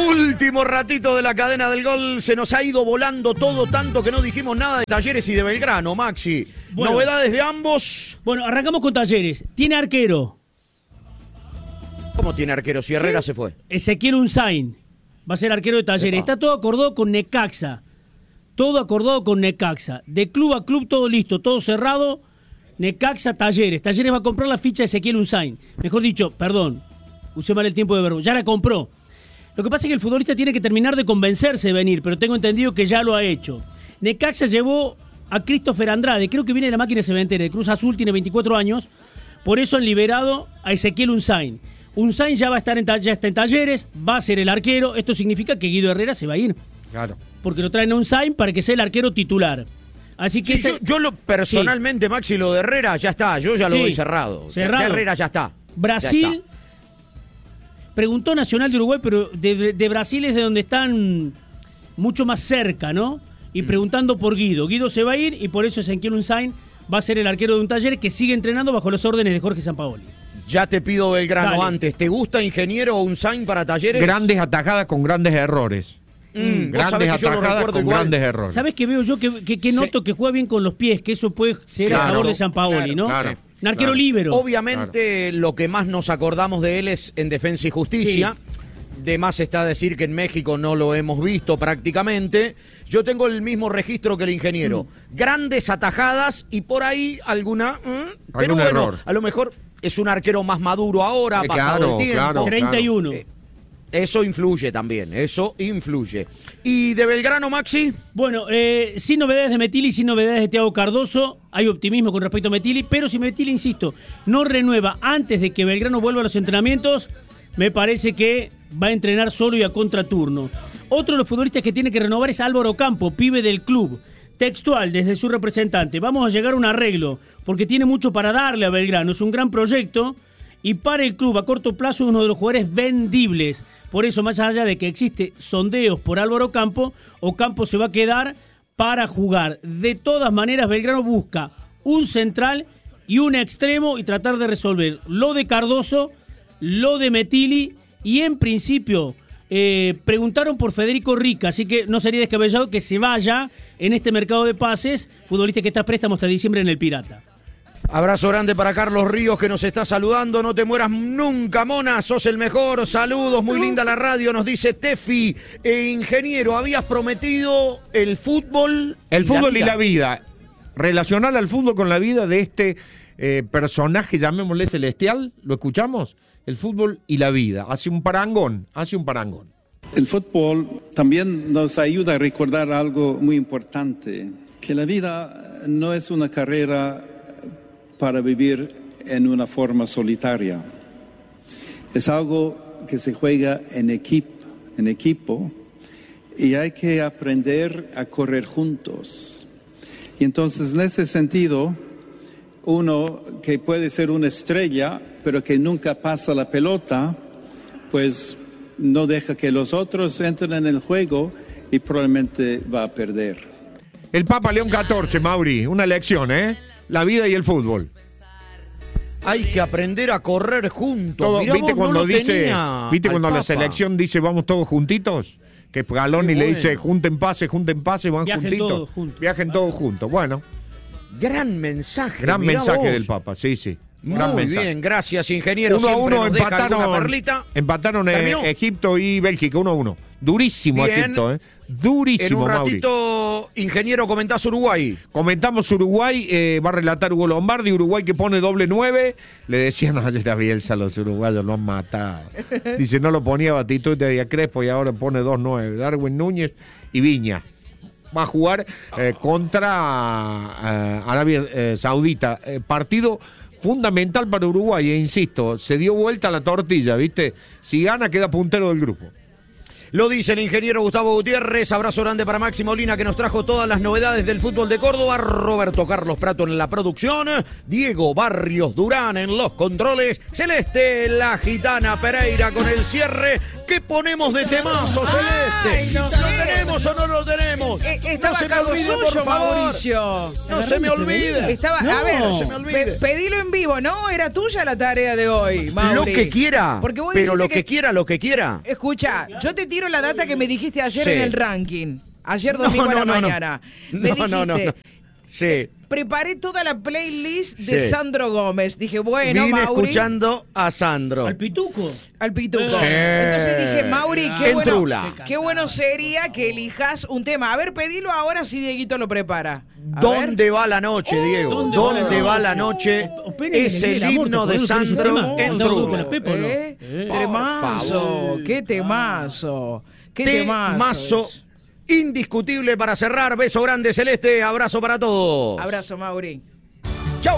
Último ratito de la cadena del gol. Se nos ha ido volando todo, tanto que no dijimos nada de Talleres y de Belgrano, Maxi. Bueno, novedades de ambos. Bueno, arrancamos con Talleres. Tiene arquero. ¿Cómo tiene arquero? Si Herrera se fue. Ezequiel Unzain va a ser arquero de Talleres. Está todo acordado con Necaxa. Todo acordado con Necaxa. De club a club todo listo, todo cerrado. Necaxa, Talleres. Talleres va a comprar la ficha de Ezequiel Unzain. Mejor dicho, perdón, usé mal el tiempo de verbo. Ya la compró. Lo que pasa es que el futbolista tiene que terminar de convencerse de venir, pero tengo entendido que ya lo ha hecho. Necaxa llevó a Christopher Andrade, creo que viene de la máquina cementera, de Cruz Azul, tiene 24 años, por eso han liberado a Ezequiel Unzain. Unzain ya va a estar ya está en Talleres, va a ser el arquero, esto significa que Guido Herrera se va a ir. Claro. Porque lo traen a Unzain para que sea el arquero titular. Así que sí, yo personalmente, sí. Maxi, lo de Herrera ya está, yo ya lo doy cerrado. Cerrado. Herrera ya está. Brasil... Ya está. Preguntó Nacional de Uruguay, pero de Brasil es de donde están mucho más cerca, ¿no? Y preguntando por Guido. Guido se va a ir y por eso Ezequiel Unzain va a ser el arquero de un Taller que sigue entrenando bajo las órdenes de Jorge Sampaoli. Ya te pido, Belgrano, Dale. antes. ¿Te gusta, ingeniero, Unzain para Talleres? Grandes atajadas con grandes errores. Grandes atajadas con grandes errores. ¿Sabes qué veo yo? Que noto que juega bien con los pies, que eso puede ser a favor de Sampaoli, ¿no? Claro. Un arquero líbero. Obviamente lo que más nos acordamos de él es en Defensa y Justicia. Sí. De más está decir que en México no lo hemos visto prácticamente. Yo tengo el mismo registro que el ingeniero. Grandes atajadas y por ahí alguna... pero bueno, error. A lo mejor es un arquero más maduro ahora, pasado el tiempo. Claro, 31. Eso influye también, eso influye. ¿Y de Belgrano, Maxi? Bueno, sin novedades de Metilli, sin novedades de Thiago Cardoso, hay optimismo con respecto a Metilli, pero si Metilli, insisto, no renueva antes de que Belgrano vuelva a los entrenamientos, me parece que va a entrenar solo y a contraturno. Otro de los futbolistas que tiene que renovar es Álvaro Campo, pibe del club. Textual, desde su representante, vamos a llegar a un arreglo, porque tiene mucho para darle a Belgrano, es un gran proyecto, y para el club a corto plazo es uno de los jugadores vendibles. Por eso, más allá de que existe sondeos por Álvaro Campo, Ocampo se va a quedar para jugar. De todas maneras, Belgrano busca un central y un extremo y tratar de resolver lo de Cardoso, lo de Metilli y en principio preguntaron por Federico Rica, así que no sería descabellado que se vaya en este mercado de pases, futbolista que está a préstamo hasta diciembre en el Pirata. Abrazo grande para Carlos Ríos que nos está saludando. No te mueras nunca, Mona, sos el mejor. Saludos, muy linda la radio, nos dice Tefi. Ingeniero, habías prometido el fútbol. El fútbol y la vida. Relacionar al fútbol con la vida de este personaje, llamémosle celestial. ¿Lo escuchamos? El fútbol y la vida. Hace un parangón. El fútbol también nos ayuda a recordar algo muy importante. Que la vida no es una carrera para vivir en una forma solitaria. Es algo que se juega en equipo, y hay que aprender a correr juntos. Y entonces, en ese sentido, uno que puede ser una estrella, pero que nunca pasa la pelota, pues no deja que los otros entren en el juego y probablemente va a perder. El Papa León XIV, Mauri, una lección, la vida y el fútbol. Hay que aprender a correr juntos. Todo, Mirá, ¿viste cuando cuando Papa. la selección dice vamos todos juntitos? Que Galoni le dice junten pase, van Viajen juntitos. Todos juntos. Viajen todos juntos. Bueno. Gran mensaje. Gran mensaje vos. del Papa, sí. Muy bien, gracias, ingeniero. 1-1 empataron Egipto y Bélgica, 1-1. Durísimo bien. Egipto, Durísimo, En un Mauri. ratito, ingeniero, comentás Uruguay. Comentamos Uruguay, va a relatar Hugo Lombardi, Uruguay que pone $9. Le decían ayer a Bielsa, los uruguayos lo han matado. Dice, no lo ponía Batistuta y a Crespo y ahora pone 2-9. Darwin Núñez y Viña. Va a jugar contra Arabia Saudita. Partido fundamental para Uruguay, insisto, se dio vuelta la tortilla, ¿viste? Si gana, queda puntero del grupo. Lo dice el ingeniero Gustavo Gutiérrez. Abrazo grande para Maxi Molina, que nos trajo todas las novedades del fútbol de Córdoba. Roberto Carlos Prato en la producción. Diego Barrios Durán en los controles. Celeste la Gitana Pereira con el cierre. ¿Qué ponemos de temazo, Celeste? ¿Lo tenemos o no lo tenemos? Estaba no se me a cargo olvide, suyo, por favor. Mauricio. No se me olvide. Estaba, No, a ver, no se me olvide. pedilo en vivo, ¿no? Era tuya la tarea de hoy, Mauri. Lo que quiera, Porque vos pero dijiste lo que quiera. Escucha, yo te tiro tiro la data que me dijiste ayer Sí. en el ranking. Ayer domingo a la mañana. Me dijiste, Sí. preparé toda la playlist de Sí. Sandro Gómez. Dije, bueno, Vine Mauri. escuchando a Sandro. Al pituco. Al pituco. Sí. Entonces dije, Mauri, En trula. qué bueno sería que elijas un tema. A ver, pedilo ahora si Dieguito lo prepara. A ¿Dónde ver. va la noche, Diego? ¿Dónde va la noche? Opina que Es le el lee el amor, himno ¿te de acordás que Sandro tenés un tema? en Andaba con trula. la Pepa, ¿o no? Por Temazo, favor. qué temazo. Qué temazo. Temazo es. indiscutible para cerrar. Beso grande, Celeste. Abrazo para todos. Abrazo, Mauri.